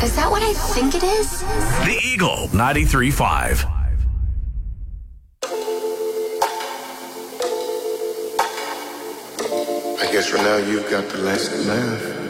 Is that what I think it is? The Eagle 93.5. I guess for now you've got the last laugh.